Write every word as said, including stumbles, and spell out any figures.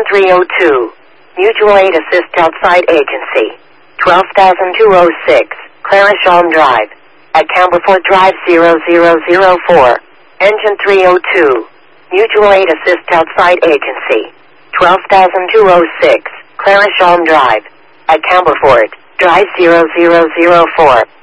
three oh two. Mutual Aid Assist Outside Agency. twelve thousand two oh six. Clarisholm Drive. At Camberford Drive zero zero zero four. Engine three oh two. Mutual Aid Assist Outside Agency. twelve thousand two oh six. Clarisholm Drive. At Camberford Drive zero zero zero four.